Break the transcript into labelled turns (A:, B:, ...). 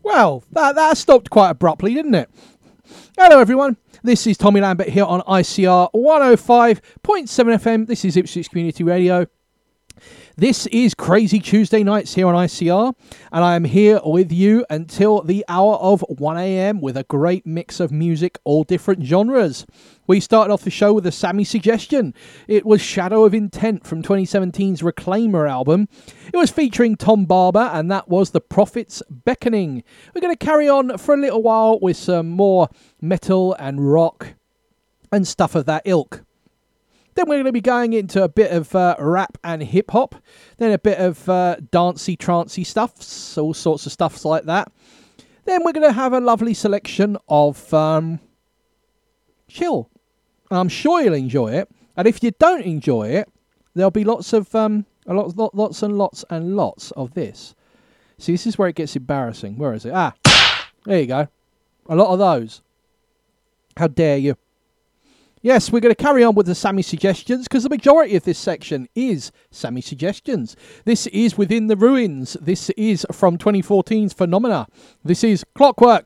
A: Well, that stopped quite abruptly, didn't it? Hello, everyone. This is Tommy Lambert here on ICR 105.7 FM. This is Ipswich Community Radio. This is Crazy Tuesday Nights here on ICR, and I am here with you until the hour of 1 a.m. with a great mix of music, all different genres. We started off the show with a Sammy suggestion. It was Shadow of Intent from 2017's Reclaimer album. It was featuring Tom Barber, and that was The Prophet's Beckoning. We're going to carry on for a little while with some more metal and rock and stuff of that ilk. Then we're going to be going into a bit of rap and hip-hop. Then a bit of dancey, trancey stuffs, all sorts of stuffs like that. Then we're going to have a lovely selection of chill. I'm sure you'll enjoy it. And if you don't enjoy it, there'll be lots of lots and lots of this. See, this is where it gets embarrassing. Where is it? Ah, there you go. A lot of those. How dare you? Yes, we're going to carry on with the Sammy suggestions because the majority of this section is Sammy suggestions. This is Within the Ruins. This is from 2014's Phenomena. This is Clockwork.